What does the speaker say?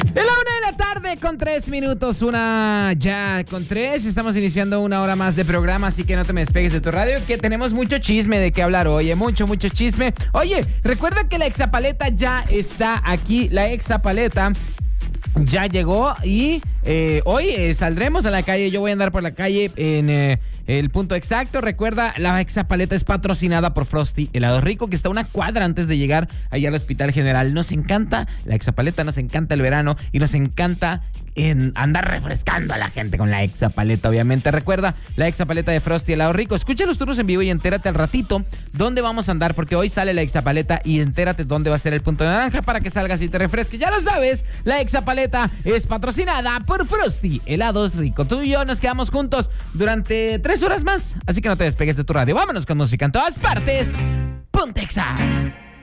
Es la 1 de la tarde con 3 minutos, una ya con 3. Estamos iniciando una hora más de programa, así que no te me despegues de tu radio, que tenemos mucho chisme de qué hablar hoy, mucho chisme. Oye, recuerda que la Exapaleta ya está aquí, la Exapaleta ya llegó y hoy saldremos a la calle. Yo voy a andar por la calle en el punto exacto. Recuerda, la Exapaleta es patrocinada por Frosty Helado Rico, que está a una cuadra antes de llegar allá al Hospital General. Nos encanta la Exapaleta, nos encanta el verano y nos encanta andar refrescando a la gente con la Exapaleta, obviamente. Recuerda, la Exapaleta de Frosty Helado Rico. Escucha los turnos en vivo y entérate al ratito dónde vamos a andar, porque hoy sale la Exapaleta y entérate dónde va a ser el punto de naranja para que salgas y te refresques. Ya lo sabes, la Exapaleta es patrocinada por Frosty Helados Rico. Tú y yo nos quedamos juntos durante 3 horas más, así que no te despegues de tu radio. Vámonos con música en todas partes. Ponte Exa.